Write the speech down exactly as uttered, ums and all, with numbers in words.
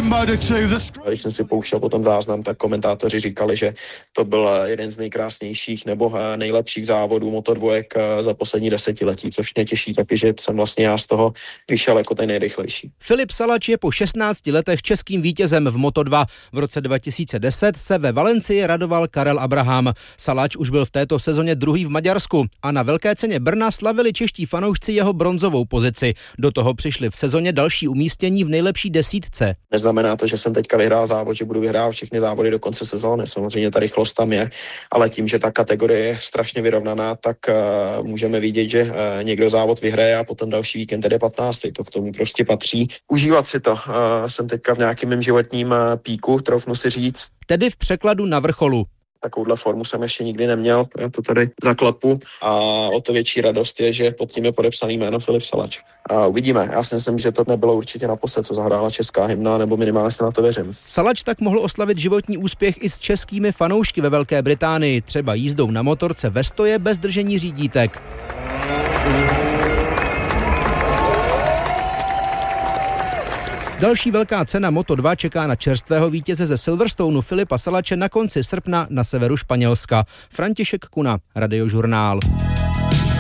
Když jsem si pouštěl potom záznam, tak komentátoři říkali, že to byl jeden z nejkrásnějších nebo nejlepších závodů motodvojek za poslední desetiletí, což mě těší taky, že jsem vlastně já z toho vyšel jako ten nejrychlejší. Filip Salač je po šestnácti letech českým vítězem v Moto dva. V roce dva tisíce deset se ve Valencii radoval Karel Abraham. Salač už byl v této sezóně druhý v Maďarsku a na Velké ceně Brna slavili čeští fanoušci jeho bronzovou pozici. Do toho přišli v sezóně další umístění v nejlepší desítce. Neznamená to, že jsem teďka vyhrál závod, že budu vyhrávat všechny závody do konce sezóny. Samozřejmě ta rychlost tam je, ale tím, že ta kategorie je strašně vyrovnaná, tak uh, můžeme vidět, že uh, někdo závod vyhraje a potom další víkend jde patnáctý. To k tomu prostě patří. Užívat si to. Uh, jsem teďka v nějakém mém životním uh, píku, troufnu si říct. Tedy v překladu na vrcholu. Takovouhle formu jsem ještě nikdy neměl, já to tady zaklepu a o to větší radost je, že pod tím je podepsaný jméno Filip Salač. A uvidíme, já si myslím, že to nebylo určitě naposled, co zahrála česká hymna, nebo minimálně se na to věřím. Salač tak mohl oslavit životní úspěch i s českými fanoušky ve Velké Británii, třeba jízdou na motorce ve stoje bez držení řídítek. Další velká cena Moto dva čeká na čerstvého vítěze ze Silverstoneu Filipa Salače na konci srpna na severu Španělska. František Kuna, Radiožurnál.